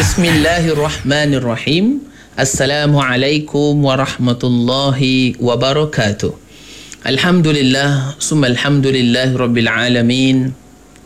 Bismillahirrahmanirrahim. Assalamualaikum warahmatullahi wabarakatuh. Alhamdulillah, summa alhamdulillahi rabbil alamin.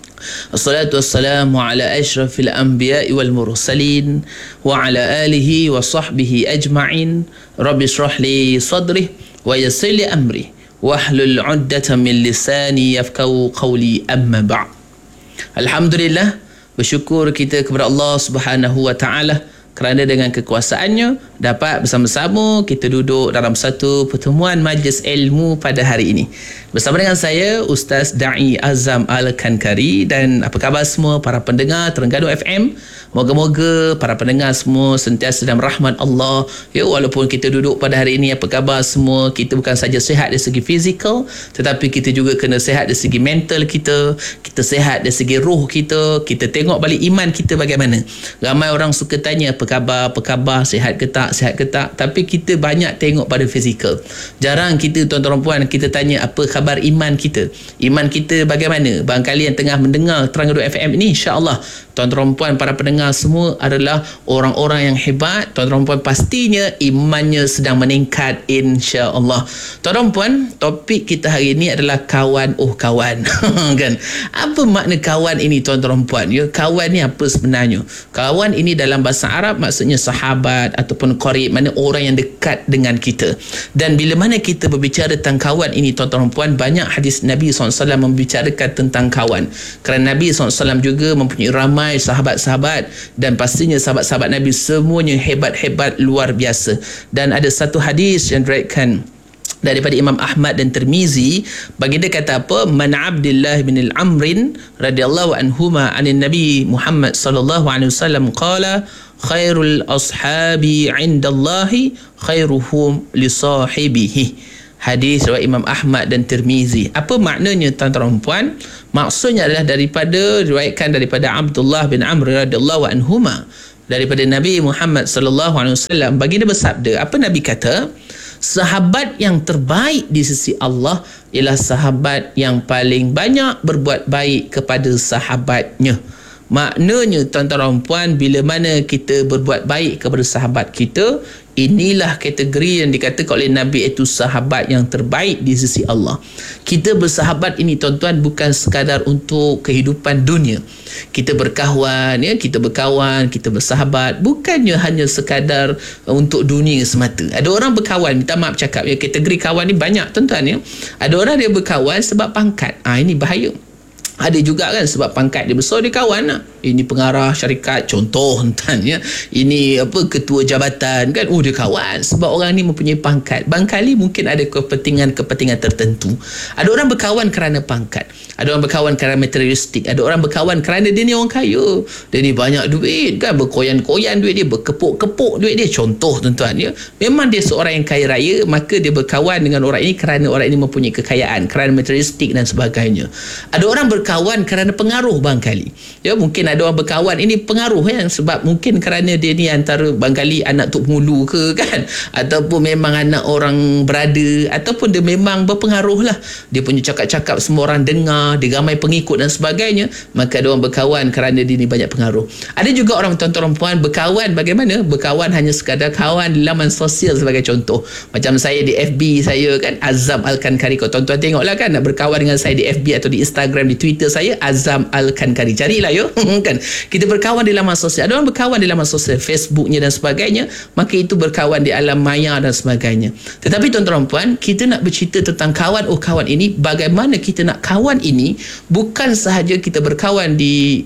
Assalatu wassalamu ala ashrafil anbiya'i wal mursalin wa ala alihi wa sahbihi ajma'in. Rabbi shrah li sadri wa yassir li amri wahlul 'uqdatam min lisani yafqahu qawli, amma ba'd. Alhamdulillah, bersyukur kita kepada Allah Subhanahu wa taala kerana dengan kekuasaannya dapat bersama-sama kita duduk dalam satu pertemuan majlis ilmu pada hari ini. Bersama dengan saya Ustaz Da'i Azam Al-Kankari. Dan apa khabar semua para pendengar Terengganu FM? Moga-moga para pendengar semua sentiasa dalam rahmat Allah. Ya, walaupun kita duduk pada hari ini, apa khabar semua? Kita bukan saja sihat dari segi fizikal, tetapi kita juga kena sihat dari segi mental kita. Kita sihat dari segi roh kita. Kita tengok balik iman kita bagaimana. Ramai orang suka tanya apa khabar, sihat ke tak, sihat ke tak. Tapi kita banyak tengok pada fizikal. Jarang kita, tuan-tuan dan puan, kita tanya apa khabar iman kita. Iman kita bagaimana? Barangkali yang tengah mendengar Terengganu FM ini, insya-Allah tuan-tuan dan puan, para pendengar semua adalah orang-orang yang hebat. Tuan-tuan dan puan, pastinya imannya sedang meningkat, insya-Allah. Tuan-tuan dan puan, topik kita hari ini adalah kawan. Kawan. Kan? Apa makna kawan ini, tuan-tuan dan puan? Ya, kawan ni apa sebenarnya? Kawan ini dalam bahasa Arab maksudnya sahabat ataupun qarib, mana orang yang dekat dengan kita. Dan bila mana kita berbicara tentang kawan ini, tuan-tuan dan puan, banyak hadis Nabi SAW membicarakan tentang kawan. Kerana Nabi SAW juga mempunyai ramai sahabat-sahabat, dan pastinya sahabat-sahabat Nabi semuanya hebat-hebat luar biasa. Dan ada satu hadis yang diriwayatkan daripada Imam Ahmad dan Tirmizi, baginda kata apa? Man Abdullah bin al-Amrin radhiyallahu anhuma anin Nabi Muhammad sallallahu alaihi wasallam qala khairul ashabi 'indallahi khairuhum li sahibihi. Hadis riwayat Imam Ahmad dan Tirmizi. Apa maknanya, tuan-tuan dan puan? Maksudnya adalah diriwayatkan daripada Abdullah bin Amr radhiyallahu anhuma, daripada Nabi Muhammad sallallahu alaihi wasallam, baginda bersabda, apa Nabi kata? Sahabat yang terbaik di sisi Allah ialah sahabat yang paling banyak berbuat baik kepada sahabatnya. Maknanya, tuan-tuan dan puan, bila mana kita berbuat baik kepada sahabat kita, inilah kategori yang dikatakan oleh Nabi, itu sahabat yang terbaik di sisi Allah. Kita bersahabat ini, tuan-tuan, bukan sekadar untuk kehidupan dunia. Kita berkawan, ya, kita berkawan, kita bersahabat, bukannya hanya sekadar untuk dunia semata. Ada orang berkawan, minta maaf cakap, ya, kategori kawan ni banyak, tuan-tuan, ya. Ada orang dia berkawan sebab pangkat. Ini bahaya. Ada juga kan sebab pangkat dia besar, dia kawan lah. Ini pengarah syarikat, contoh tuan, ya. Ini ketua jabatan kan, dia kawan sebab orang ni mempunyai pangkat. Barangkali mungkin ada kepentingan tertentu. Ada orang berkawan kerana pangkat, ada orang berkawan kerana materialistik, ada orang berkawan kerana dia ni orang kaya, dia ni banyak duit kan, berkoyan-koyan duit dia, berkepuk-kepuk duit dia, contoh tuan-tuan, ya. Memang dia seorang yang kaya raya, maka dia berkawan dengan orang ini kerana orang ini mempunyai kekayaan, kerana materialistik dan sebagainya. Ada orang berkawan kerana pengaruh, barangkali, ya, mungkin ada orang berkawan ini pengaruh, ya, sebab mungkin kerana dia ni antara barangkali anak tok mulu ke kan, ataupun memang anak orang berada, ataupun dia memang berpengaruh lah, dia punya cakap-cakap semua orang dengar, dia ramai pengikut dan sebagainya, maka ada orang berkawan kerana dia ni banyak pengaruh. Ada juga orang, tuan-tuan dan puan, berkawan bagaimana? Berkawan hanya sekadar kawan di laman sosial, sebagai contoh macam saya di FB saya kan, Azam Al-Kankari. Kalau tuan-tuan tengoklah kan, nak berkawan dengan saya di FB atau di Instagram, di Twitter saya Azam Al-Kankari, carilah yo. Kan, kita berkawan di laman sosial. Ada orang berkawan di laman sosial, Facebooknya dan sebagainya, maka itu berkawan di alam maya dan sebagainya. Tetapi tuan-tuan dan puan, kita nak bercerita tentang kawan. Kawan ini, bagaimana kita nak kawan ini, bukan sahaja kita berkawan di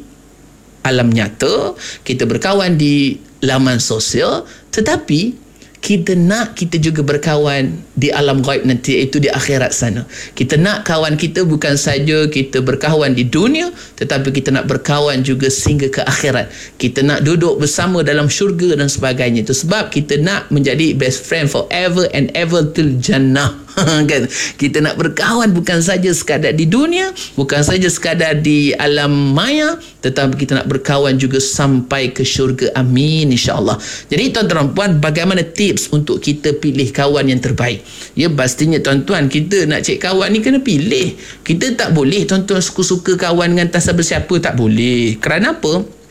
alam nyata, kita berkawan di laman sosial, tetapi kita juga berkawan di alam ghaib nanti, iaitu di akhirat sana. Kita nak kawan kita bukan saja kita berkawan di dunia, tetapi kita nak berkawan juga sehingga ke akhirat. Kita nak duduk bersama dalam syurga dan sebagainya. Itu sebab kita nak menjadi best friend forever and ever till jannah. Kan? Kita nak berkawan bukan saja sekadar di dunia, bukan saja sekadar di alam maya, tetapi kita nak berkawan juga sampai ke syurga. Amin, insya-Allah. Jadi tuan-tuan dan puan, bagaimana tips untuk kita pilih kawan yang terbaik? Ya, pastinya tuan-tuan, kita nak cek kawan ni kena pilih. Kita tak boleh tuan-tuan suka-suka kawan dengan tak siapa-siapa, tak boleh. Kerana apa?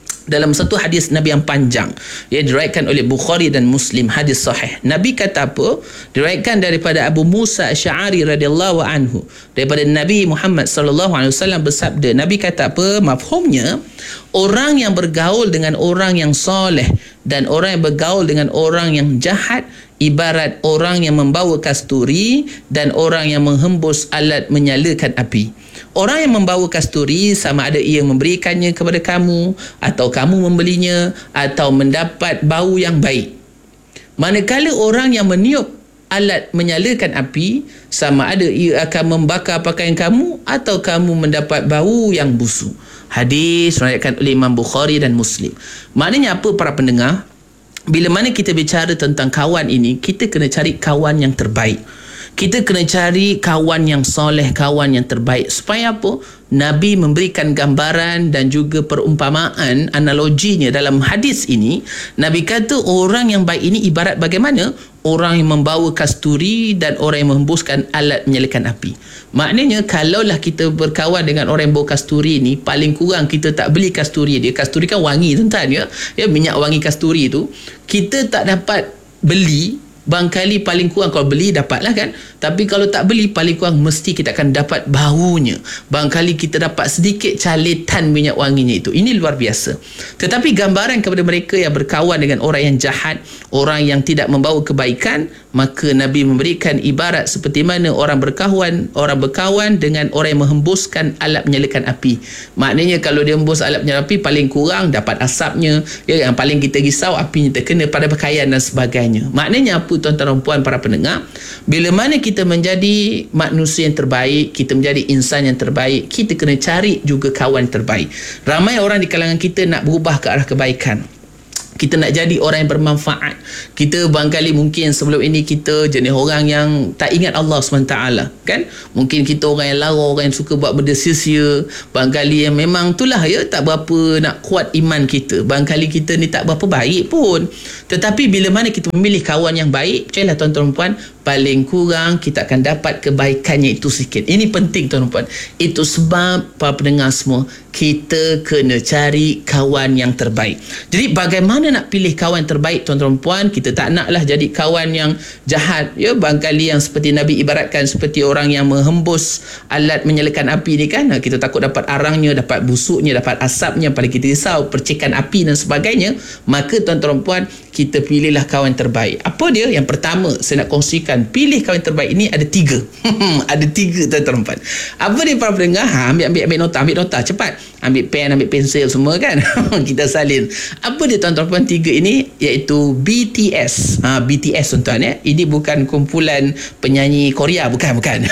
dalam satu hadis Nabi yang panjang, diriwayatkan oleh Bukhari dan Muslim, hadis sahih. Nabi kata apa? Diriwayatkan daripada Abu Musa Asy'ari radhiyallahu anhu, daripada Nabi Muhammad sallallahu alaihi wasallam bersabda. Nabi kata apa? Mafhumnya, orang yang bergaul dengan orang yang soleh dan orang yang bergaul dengan orang yang jahat ibarat orang yang membawa kasturi dan orang yang menghembus alat menyalakan api. Orang yang membawa kasturi sama ada ia memberikannya kepada kamu atau kamu membelinya atau mendapat bau yang baik. Manakala orang yang meniup alat menyalakan api sama ada ia akan membakar pakaian kamu atau kamu mendapat bau yang busuk. Hadis diriwayatkan oleh Imam Bukhari dan Muslim. Maknanya apa para pendengar? Bila mana kita bicara tentang kawan ini, kita kena cari kawan yang terbaik. Kita kena cari kawan yang soleh, kawan yang terbaik. Supaya apa? Nabi memberikan gambaran dan juga perumpamaan, analoginya dalam hadis ini. Nabi kata orang yang baik ini ibarat bagaimana? Orang yang membawa kasturi dan orang yang menghembuskan alat menyalakan api. Maknanya kalaulah kita berkawan dengan orang yang bawa kasturi ni, paling kurang kita tak beli kasturi dia. Kasturi kan wangi tuan-tuan ya. Minyak wangi kasturi tu kita tak dapat beli. Bangkali paling kurang kalau beli dapatlah kan, tapi kalau tak beli paling kurang mesti kita akan dapat baunya. Bangkali kita dapat sedikit calitan minyak wanginya itu. Ini luar biasa. Tetapi gambaran kepada mereka yang berkawan dengan orang yang jahat, orang yang tidak membawa kebaikan, maka Nabi memberikan ibarat seperti mana orang berkawan dengan orang yang menghembuskan alat menyalakan api. Maknanya kalau dia hembus alat menyalakan api, paling kurang dapat asapnya. Yang paling kita risau apinya terkena pada pakaian dan sebagainya. Maknanya apa tuan-tuan dan puan para pendengar? Bila mana kita menjadi manusia yang terbaik, kita menjadi insan yang terbaik, kita kena cari juga kawan terbaik. Ramai orang di kalangan kita nak berubah ke arah kebaikan. Kita nak jadi orang yang bermanfaat. Kita barangkali mungkin sebelum ini kita jenis orang yang tak ingat Allah SWT kan. Mungkin kita orang yang lara, orang yang suka buat benda sia-sia. Barangkali yang memang itulah ya, tak berapa nak kuat iman kita. Barangkali kita ni tak berapa baik pun. Tetapi bila mana kita memilih kawan yang baik, percayalah tuan-tuan puan, paling kurang kita akan dapat kebaikannya itu sikit. Ini penting tuan-tuan. Itu sebab para pendengar semua, kita kena cari kawan yang terbaik. Jadi bagaimana nak pilih kawan terbaik tuan-tuan puan? Kita tak naklah jadi kawan yang jahat ya. Barangkali yang seperti Nabi ibaratkan seperti orang yang menghembus alat menyalakan api ni kan. Kita takut dapat arangnya, dapat busuknya, dapat asapnya, paling kita risau percikan api dan sebagainya. Maka tuan-tuan puan, kita pilihlah kawan terbaik. Apa dia? Yang pertama saya nak kongsikan, pilih kawan terbaik ini ada 3. Ada 3 tuan-tuan puan. Apa dia para pendengar? Ambil nota cepat. Ambil pen, ambil pensel semua kan. Kita salin. Apa dia tuan-tuan puan 3 ini? Iaitu BTS. BTS tuan-tuan ya. Ini bukan kumpulan penyanyi Korea, bukan. Bukan.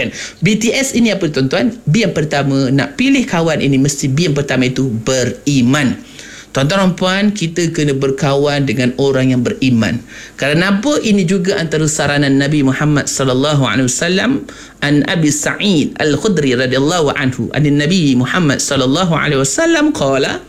BTS ini apa tuan-tuan? B yang pertama, nak pilih kawan ini mesti B yang pertama itu beriman. Tuan-tuan dan puan, kita kena berkawan dengan orang yang beriman. Kerana apa? Ini juga antara saranan Nabi Muhammad sallallahu alaihi wasallam. An Abi Sa'id Al-Khudri radhiyallahu anhu, an Nabi Muhammad sallallahu alaihi wasallam qala: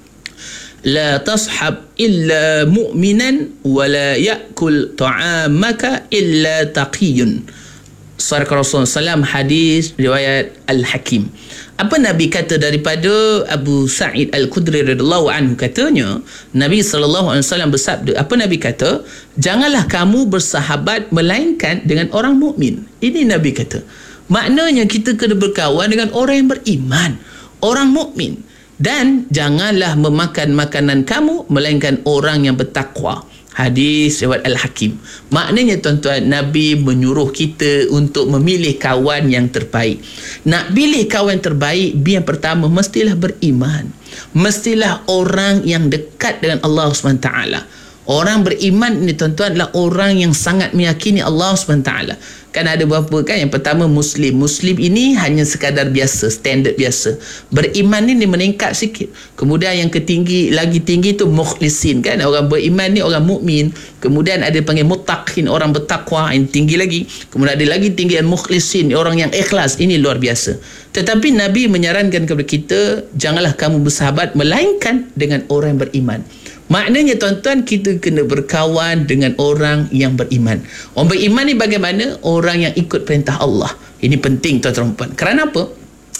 La tashab illa mu'minan wa la ya'kul ta'amaka illa taqiyun. Surah Rasulullah SAW, hadis riwayat Al-Hakim. Apa Nabi kata daripada Abu Sa'id Al-Khudri radhiyallahu anhu? Katanya Nabi sallallahu alaihi wasallam bersabda, apa Nabi kata? Janganlah kamu bersahabat melainkan dengan orang mukmin. Ini Nabi kata. Maknanya kita kena berkawan dengan orang yang beriman, orang mukmin. Dan janganlah memakan makanan kamu melainkan orang yang bertakwa. Hadis riwayat Al-Hakim. Maknanya tuan-tuan, Nabi menyuruh kita untuk memilih kawan yang terbaik. Nak pilih kawan terbaik, yang pertama mestilah beriman. Mestilah orang yang dekat dengan Allah SWT. Orang beriman ini tuan-tuan adalah orang yang sangat meyakini Allah SWT. Kan ada beberapa kan, yang pertama Muslim. Muslim ini hanya sekadar biasa, standard biasa. Beriman ni meningkat sikit. Kemudian yang lagi tinggi tu mukhlisin kan. Orang beriman ni orang mukmin. Kemudian ada panggil muttaqin, orang bertakwa, yang tinggi lagi. Kemudian ada lagi tinggi yang mukhlisin, orang yang ikhlas. Ini luar biasa. Tetapi Nabi menyarankan kepada kita, janganlah kamu bersahabat melainkan dengan orang yang beriman. Maknanya tuan-tuan, kita kena berkawan dengan orang yang beriman. Orang beriman ni bagaimana? Orang yang ikut perintah Allah. Ini penting tuan-tuan. Kerana apa?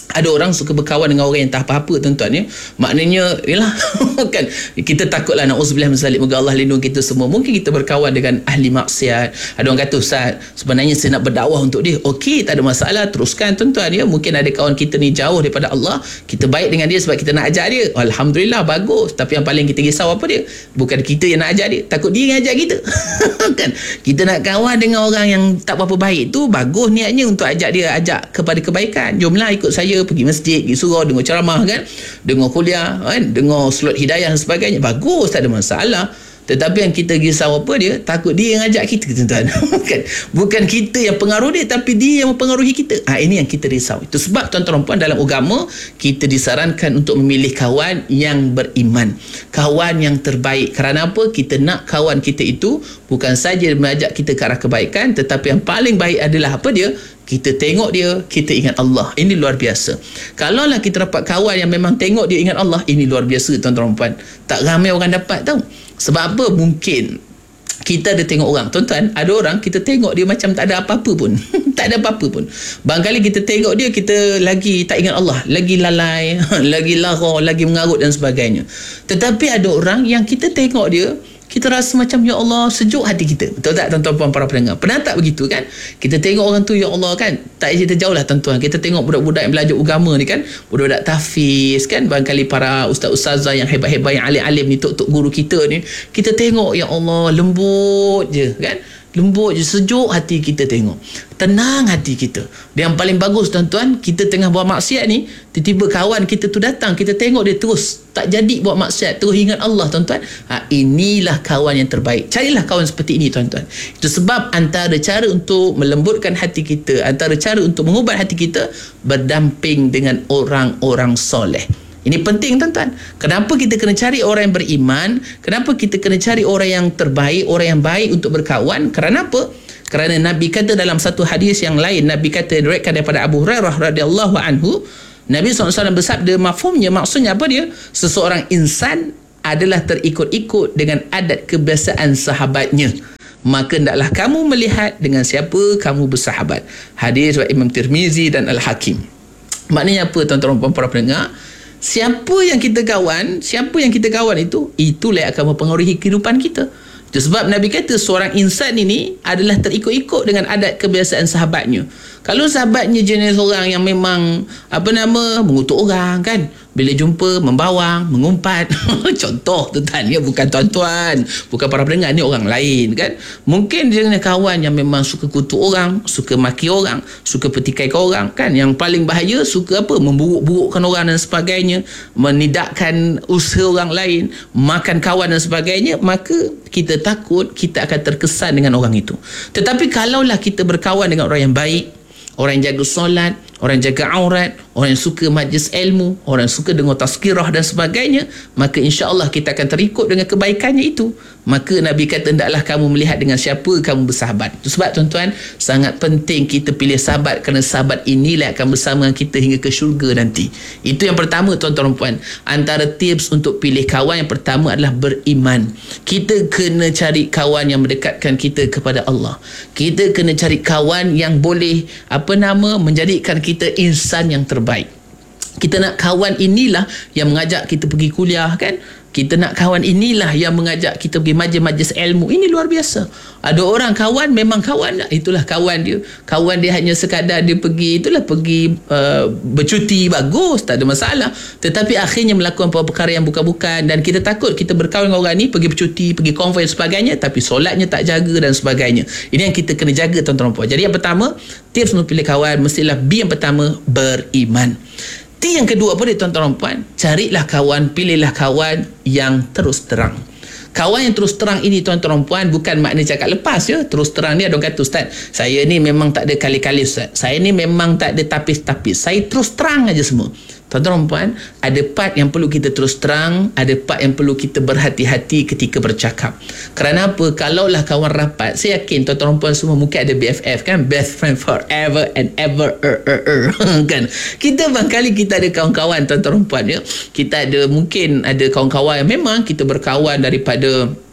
Ada orang suka berkawan dengan orang yang tak apa-apa, tuan-tuan ya. Maknanya yalah kan, kita takutlah na'udzubillah min zalik, moga Allah lindung kita semua. Mungkin kita berkawan dengan ahli maksiat. Ada orang kata, Ustaz, sebenarnya saya nak berdakwah untuk dia. Okey, tak ada masalah, teruskan tuan-tuan ya. Mungkin ada kawan kita ni jauh daripada Allah, kita baik dengan dia sebab kita nak ajar dia. Alhamdulillah, bagus. Tapi yang paling kita risau apa dia? Bukan kita yang nak ajar dia, takut dia yang ajar kita. Kan? Kita nak kawan dengan orang yang tak apa-apa baik tu, bagus niatnya untuk ajak dia, ajak kepada kebaikan. Jomlah ikut saya pergi masjid, pergi surau, dengar ceramah kan, dengar kuliah kan, dengar slot hidayah dan sebagainya, bagus, tak ada masalah. Tetapi yang kita risau apa dia? Takut dia yang ajak kita, tuan-tuan. Bukan kita yang pengaruh dia, tapi dia yang mempengaruhi kita. Ini yang kita risau. Itu sebab tuan-tuan puan, dalam agama kita disarankan untuk memilih kawan yang beriman, kawan yang terbaik. Kerana apa? Kita nak kawan kita itu bukan saja mengajak kita ke arah kebaikan, tetapi yang paling baik adalah apa dia? Kita tengok dia, kita ingat Allah. Ini luar biasa. Kalaulah kita dapat kawan yang memang tengok dia ingat Allah, ini luar biasa, tuan-tuan puan. Tak ramai orang dapat tau. Sebab apa? Mungkin kita ada tengok orang, tuan-tuan, ada orang kita tengok dia macam tak ada apa-apa pun. Tak ada apa-apa pun. Barangkali kita tengok dia, kita lagi tak ingat Allah, lagi lalai, lagi lara, lagi mengarut dan sebagainya. Tetapi ada orang yang kita tengok dia, kita rasa macam, ya Allah, sejuk hati kita. Betul tak, tuan-tuan puan para pendengar? Pernah tak begitu kan? Kita tengok orang tu, ya Allah kan, tak cerita jauh lah tuan-tuan. Kita tengok budak-budak yang belajar agama ni kan, budak-budak tahfiz kan, barangkali para ustaz-ustazah yang hebat-hebat, yang alim-alim ni, tok-tok guru kita ni, kita tengok, ya Allah, lembut je kan, lembut je, sejuk hati kita tengok, tenang hati kita. Dan yang paling bagus tuan-tuan, kita tengah buat maksiat ni, tiba-tiba kawan kita tu datang, kita tengok dia terus tak jadi buat maksiat, terus ingat Allah, tuan-tuan. Inilah kawan yang terbaik. Carilah kawan seperti ini, tuan-tuan. Itu sebab antara cara untuk melembutkan hati kita, antara cara untuk mengubat hati kita, berdamping dengan orang-orang soleh. Ini penting, tuan-tuan. Kenapa kita kena cari orang yang beriman? Kenapa kita kena cari orang yang terbaik, orang yang baik untuk berkawan? Kerana apa? Kerana Nabi kata dalam satu hadis yang lain, Nabi kata, diriwayatkan daripada Abu Hurairah radhiyallahu anhu, Nabi SAW bersabda, mafhumnya, maksudnya apa dia? Seseorang insan adalah terikut-ikut dengan adat kebiasaan sahabatnya. Maka hendaklah kamu melihat dengan siapa kamu bersahabat. Hadis riwayat Imam Tirmizi dan Al-Hakim. Maknanya apa, tuan-tuan dan para pendengar? Siapa yang kita kawan itu, itulah yang akan mempengaruhi kehidupan kita. Itu sebab Nabi kata seorang insan ini adalah terikut-ikut dengan adat kebiasaan sahabatnya. Kalau sahabatnya jenis orang yang memang mengutuk orang kan, bila jumpa membawang, mengumpat. Contoh tuan-tuan ya, bukan tuan-tuan, bukan para pendengar, ni orang lain kan. Mungkin dia dengan kawan yang memang suka kutuk orang, suka maki orang, suka petikaikan orang kan. Yang paling bahaya suka memburuk-burukkan orang dan sebagainya, menidakkan usaha orang lain, makan kawan dan sebagainya. Maka kita takut kita akan terkesan dengan orang itu. Tetapi kalaulah kita berkawan dengan orang yang baik, orang yang jaga solat, orang yang jaga aurat, orang yang suka majlis ilmu, orang yang suka dengar tazkirah dan sebagainya, maka insya-Allah kita akan terikut dengan kebaikannya itu. Maka Nabi kata, hendaklah kamu melihat dengan siapa kamu bersahabat. Itu sebab tuan-tuan, sangat penting kita pilih sahabat, kerana sahabat inilah akan bersama kita hingga ke syurga nanti. Itu yang pertama, tuan-tuan dan puan. Antara tips untuk pilih kawan yang pertama adalah beriman. Kita kena cari kawan yang mendekatkan kita kepada Allah. Kita kena cari kawan yang boleh menjadikan kita insan yang terbaik. Kita nak kawan inilah yang mengajak kita pergi kuliah kan. Kita nak kawan inilah yang mengajak kita pergi majlis-majlis ilmu. Ini luar biasa. Ada orang kawan memang kawan, itulah kawan dia. Kawan dia hanya sekadar dia pergi, bercuti, bagus, tak ada masalah. Tetapi akhirnya melakukan perkara yang bukan-bukan, dan kita takut kita berkawan dengan orang ni, pergi bercuti, pergi konvoi dan sebagainya, tapi solatnya tak jaga dan sebagainya. Ini yang kita kena jaga, tuan-tuan dan puan. Jadi yang pertama, tips untuk pilih kawan, mestilah yang pertama, beriman. Yang kedua apa dia, tuan-tuan dan puan? Carilah kawan, pilihlah kawan yang terus terang. Kawan yang terus terang ini, tuan-tuan dan puan, bukan makna cakap lepas ya. Terus terang ni ada orang kata, Ustaz, saya ni memang tak ada kali-kali, Ustaz. Saya ni memang tak ada tapis-tapis. Saya terus terang aja semua. Tuan-tuan dan puan, ada part yang perlu kita terus terang, ada part yang perlu kita berhati-hati ketika bercakap. Kerana apa? Kalaulah kawan rapat, saya yakin tuan-tuan dan puan semua mungkin ada BFF kan, best friend forever and ever kan. Kita barangkali kita ada kawan-kawan, tuan-tuan dan puan ya. Kita ada, mungkin ada kawan-kawan yang memang kita berkawan daripada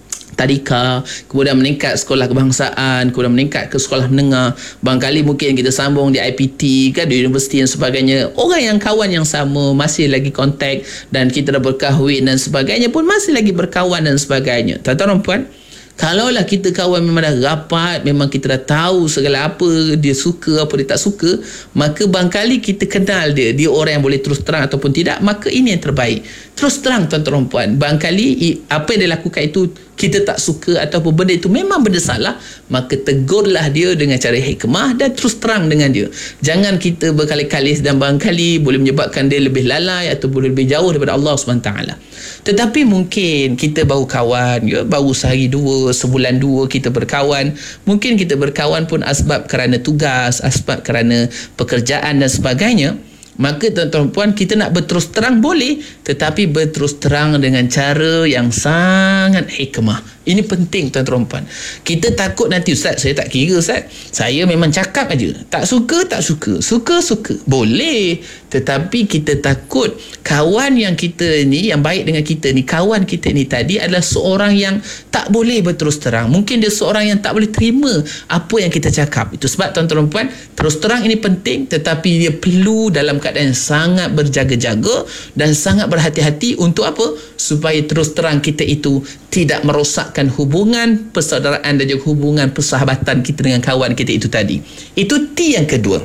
tadika, kemudian meningkat sekolah kebangsaan, kemudian meningkat ke sekolah menengah, barangkali mungkin kita sambung di IPT kan, di universiti dan sebagainya. Orang yang kawan yang sama masih lagi kontak, dan kita dah berkahwin dan sebagainya pun masih lagi berkawan dan sebagainya. Tuan-tuan dan puan, kalaulah kita kawan memang dah rapat, memang kita dah tahu segala apa dia suka, apa dia tak suka, maka barangkali kita kenal dia orang yang boleh terus terang ataupun tidak, maka ini yang terbaik. Terus terang tuan-tuan dan puan, barangkali apa yang dia lakukan itu kita tak suka ataupun benda itu memang benda salah, maka tegurlah dia dengan cara hikmah dan terus terang dengan dia. Jangan kita berkali-kali dan barangkali boleh menyebabkan dia lebih lalai atau boleh lebih jauh daripada Allah SWT. Tetapi mungkin kita baru kawan, ya, baru sehari dua, sebulan dua kita berkawan. Mungkin kita berkawan pun asbab kerana tugas, asbab kerana pekerjaan dan sebagainya. Maka tuan-tuan puan, kita nak berterus terang boleh, tetapi berterus terang dengan cara yang sangat hikmah. Ini penting tuan-tuan puan. Kita takut nanti, Ustaz, saya tak kira Ustaz, saya memang cakap aja, tak suka tak suka, suka suka, boleh. Tetapi kita takut kawan yang kita ni, yang baik dengan kita ni, kawan kita ni tadi adalah seorang yang tak boleh berterus terang. Mungkin dia seorang yang tak boleh terima apa yang kita cakap. Itu sebab tuan-tuan puan, terus terang ini penting, tetapi dia perlu dalam keadaan yang sangat berjaga-jaga dan sangat berhati-hati. Untuk apa? Supaya terus terang kita itu tidak merosakkan hubungan persaudaraan dan juga hubungan persahabatan kita dengan kawan kita itu tadi. Itu T yang kedua.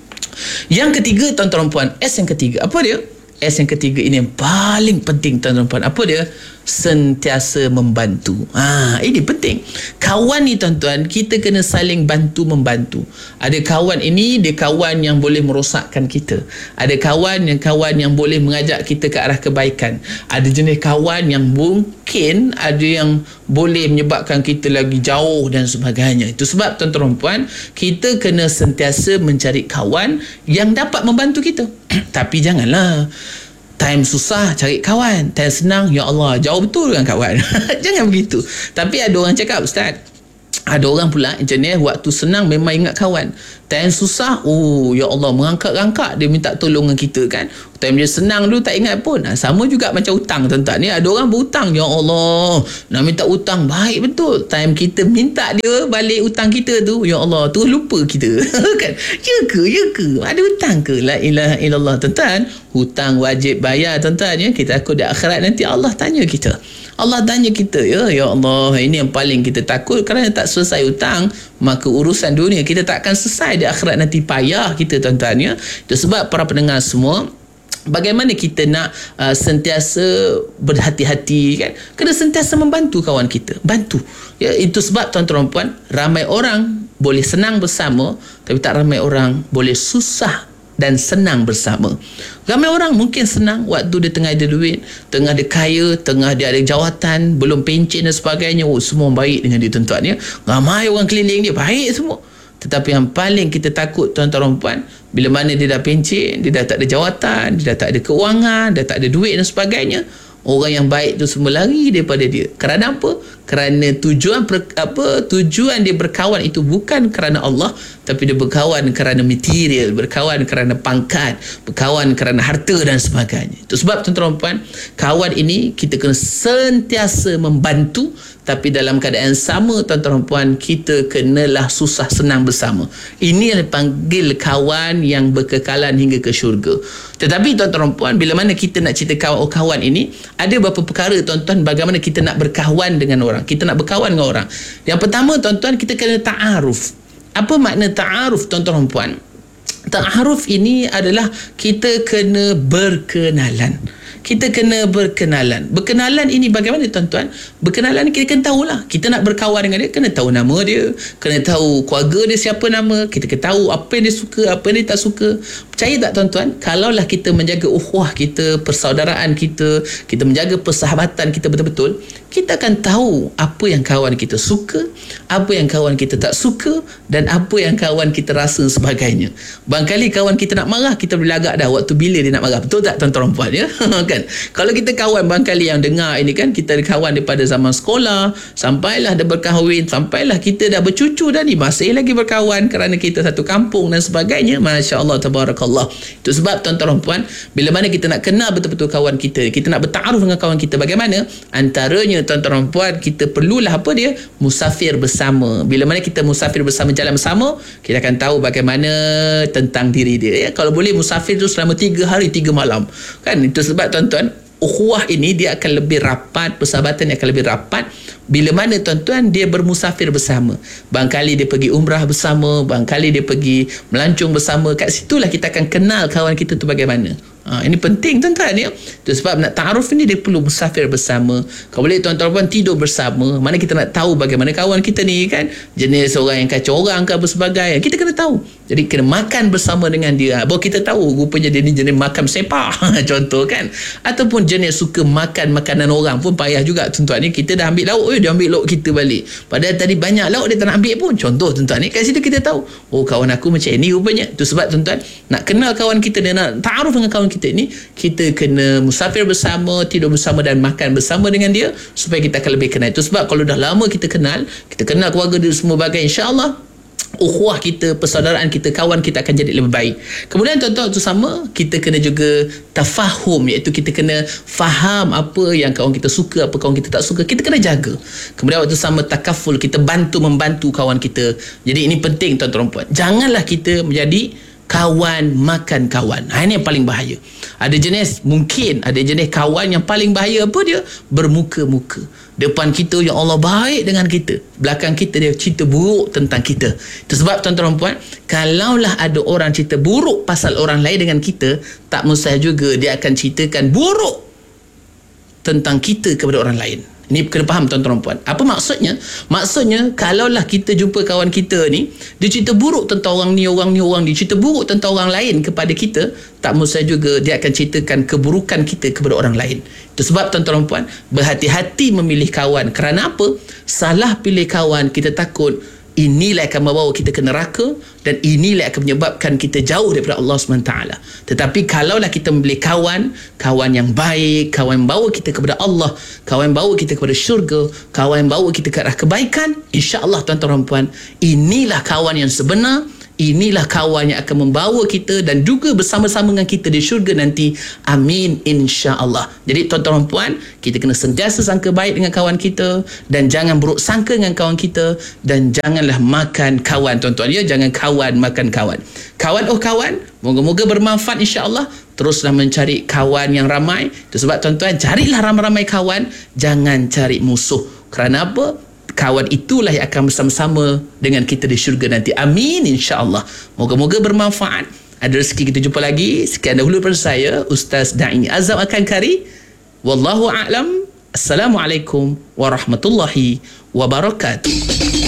Yang ketiga tuan-tuan puan, S yang ketiga, apa dia? S yang ketiga ini yang paling penting tuan-tuan puan. Apa dia? Sentiasa membantu. Ini penting. Kawan ni tuan-tuan, kita kena saling bantu membantu. Ada kawan ini, dia kawan yang boleh merosakkan kita. Ada kawan yang boleh mengajak kita ke arah kebaikan. Ada jenis kawan yang mungkin ada yang boleh menyebabkan kita lagi jauh dan sebagainya. Itu sebab tuan-tuan puan, kita kena sentiasa mencari kawan yang dapat membantu kita. Tapi janganlah time susah cari kawan, time senang, ya Allah, jauh betul dengan kawan. Jangan begitu. Tapi ada orang cakap, Ustaz, ada orang pula macam ni, waktu senang memang ingat kawan, time susah, ya Allah, merangkak-rangkak dia minta tolong dengan kita kan. Time dia senang dulu tak ingat pun. Sama juga macam hutang tuan-tuan ni. Ada orang berhutang, ya Allah, nak minta hutang, baik betul. Time kita minta dia balik hutang kita tu, ya Allah, tu lupa kita. Kan? Ya ke? Ada hutang ke? La ilaha illallah tuan-tuan. Hutang wajib bayar tuan-tuan ya. Kita takut di akhirat nanti Allah tanya kita. Allah tanya kita, ya Allah, ini yang paling kita takut. Kerana tak selesai hutang, maka urusan dunia kita tak akan selesai. Di akhirat nanti payah kita tuan-tuan ya. Itu sebab para pendengar semua, bagaimana kita nak sentiasa berhati-hati kan? Kena sentiasa membantu kawan kita. Bantu. Ya, itu sebab tuan-tuan puan, ramai orang boleh senang bersama, tapi tak ramai orang boleh susah dan senang bersama. Ramai orang mungkin senang waktu dia tengah ada duit, tengah dia kaya, tengah dia ada jawatan, belum pencen dan sebagainya. Semua baik dengan dia tuan-tuan ya. Ramai orang keliling dia, baik semua. Tetapi yang paling kita takut tuan-tuan puan, bila mana dia dah pencen, dia dah tak ada jawatan, dia dah tak ada keuangan, dah tak ada duit dan sebagainya, orang yang baik tu semua lari daripada dia. Kerana apa? Kerana tujuan dia berkawan itu bukan kerana Allah, tapi dia berkawan kerana material, berkawan kerana pangkat, berkawan kerana harta dan sebagainya. Itu sebab tuan-tuan puan, kawan ini kita kena sentiasa membantu, tapi dalam keadaan sama tuan-tuan puan, kita kenalah susah senang bersama. Ini yang dipanggil kawan yang berkekalan hingga ke syurga. Tetapi tuan-tuan puan, bila mana kita nak cerita kawan ini, ada beberapa perkara tuan-tuan bagaimana kita nak berkawan dengan orang, kita nak berkawan dengan orang. Yang pertama tuan-tuan, kita kena ta'aruf. Apa makna ta'aruf tuan-tuan puan? Ta'aruf ini adalah kita kena berkenalan. Kita kena berkenalan. Berkenalan ini bagaimana tuan-tuan? Berkenalan kita kena tahulah. Kita nak berkawan dengan dia, kena tahu nama dia, kena tahu keluarga dia siapa nama, kita kena tahu apa yang dia suka, apa yang dia tak suka. Percaya tak tuan-tuan? Kalaulah kita menjaga ukhuwah kita, persaudaraan kita, kita menjaga persahabatan kita betul-betul, kita akan tahu apa yang kawan kita suka, apa yang kawan kita tak suka, dan apa yang kawan kita rasa sebagainya. Barangkali kawan kita nak marah, kita boleh lagak dah waktu bila dia nak marah. Betul tak tuan-tuan puan ya? kan? Kalau kita kawan barangkali yang dengar ini kan, kita kawan daripada zaman sekolah, sampailah dah berkahwin, sampailah kita dah bercucu dah ni, masih lagi berkawan kerana kita satu kampung dan sebagainya. Masya Allah, tabarakallah. Itu sebab tuan-tuan dan puan, bila mana kita nak kenal betul-betul kawan kita, kita nak bertaaruf dengan kawan kita bagaimana, antaranya tuan-tuan dan puan, kita perlulah apa dia? Musafir bersama. Bila mana kita musafir bersama, jalan bersama, kita akan tahu bagaimana tentang diri dia, ya. Kalau boleh musafir tu selama 3 hari 3 malam kan. Itu sebab tuan-tuan, ukhuwah ini dia akan lebih rapat, persahabatan akan lebih rapat bila mana tuan-tuan dia bermusafir bersama. Barangkali dia pergi umrah bersama, barangkali dia pergi melancong bersama. Kat situlah kita akan kenal kawan kita tu bagaimana. Ini penting tuan-tuan, ya. Itu sebab nak ta'aruf ni dia perlu musafir bersama. Kalau boleh tuan-tuan puan tidur bersama. Mana kita nak tahu bagaimana kawan kita ni kan, jenis orang yang kacau orang ke apa sebagainya, kita kena tahu. Jadi kena makan bersama dengan dia, baru kita tahu rupanya dia ni jenis makan sepak contoh kan. Ataupun jenis suka makan makanan orang pun payah juga tuan-tuan ni. Kita dah ambil lauk, dia ambil lauk kita balik, padahal tadi banyak lauk dia tak nak ambil pun, contoh tuan-tuan ni. Kat situ kita tahu, oh kawan aku macam ni rupanya. Itu sebab tuan-tuan, nak kenal kawan kita dan nak ta'aruf dengan kawan kita ni, kita kena musafir bersama, tidur bersama dan makan bersama dengan dia, supaya kita akan lebih kenal. Itu sebab kalau dah lama kita kenal keluarga dia semua bagai, insya-Allah ukhuwah kita, persaudaraan kita, kawan kita akan jadi lebih baik. Kemudian tuan-tuan, itu sama, kita kena juga tafahum, iaitu kita kena faham apa yang kawan kita suka, apa kawan kita tak suka, kita kena jaga. Kemudian waktu sama takaful, kita membantu kawan kita. Jadi ini penting tuan-tuan puan. Janganlah kita menjadi kawan makan kawan. Ini yang paling bahaya. Ada jenis kawan yang paling bahaya apa dia? Bermuka-muka. Depan kita, ya Allah baik dengan kita, belakang kita dia cerita buruk tentang kita. Itu sebab tuan-tuan dan puan, kalaulah ada orang cerita buruk pasal orang lain dengan kita, tak mustahil juga dia akan ceritakan buruk tentang kita kepada orang lain. Ini kena faham tuan-tuan dan puan. Apa maksudnya? Maksudnya, kalaulah kita jumpa kawan kita ni, dia cerita buruk tentang orang ni, cerita buruk tentang orang lain kepada kita, tak mustahil juga dia akan ceritakan keburukan kita kepada orang lain. Itu sebab tuan-tuan dan puan, berhati-hati memilih kawan. Kerana apa? Salah pilih kawan, kita takut inilah akan membawa kita ke neraka, dan inilah akan menyebabkan kita jauh daripada Allah SWT. Tetapi kalaulah kita memilih kawan yang baik, kawan yang bawa kita kepada Allah, kawan yang bawa kita kepada syurga, kawan yang bawa kita ke arah kebaikan, insya-Allah tuan-tuan dan puan, inilah kawan yang sebenar. Inilah kawan yang akan membawa kita dan juga bersama-sama dengan kita di syurga nanti. Amin, insya-Allah. Jadi tuan-tuan dan puan, kita kena sentiasa sangka baik dengan kawan kita, dan jangan buruk sangka dengan kawan kita, dan janganlah makan kawan tuan-tuan, ya. Jangan kawan makan kawan. Kawan, moga-moga bermanfaat insya-Allah. Teruslah mencari kawan yang ramai. Itu sebab tuan-tuan, carilah ramai-ramai kawan, jangan cari musuh. Kerana apa? Kawan itulah yang akan bersama-sama dengan kita di syurga nanti. Amin, insya-Allah. Moga-moga bermanfaat. Ada rezeki kita jumpa lagi. Sekian dahulu daripada saya, Ustaz Da'i Azam Akan Kari. Wallahu a'lam. Assalamualaikum warahmatullahi wabarakatuh.